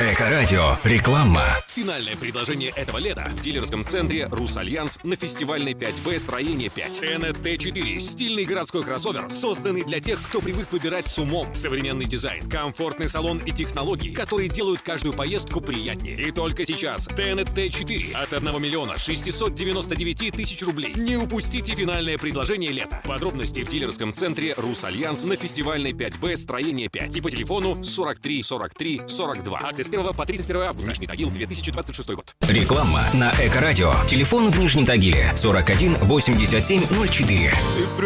Эко-радио. Реклама. Финальное предложение этого лета в дилерском центре «Русальянс» на фестивальной 5Б строение 5. ТНТ-4. Стильный городской кроссовер, созданный для тех, кто привык выбирать с умом. Современный дизайн, комфортный салон и технологии, которые делают каждую поездку приятнее. И только сейчас ТНТ-4 от 1 миллиона 699 тысяч рублей. Не упустите финальное предложение лета. Подробности в дилерском центре «Русальянс» на фестивальной 5Б строение 5. И по телефону 43 43 42. Акция с 1 по 31 августа. Нижний Тагил, 2026 год. Реклама на Эко-радио. Телефон в Нижнем Тагиле 41 87 04.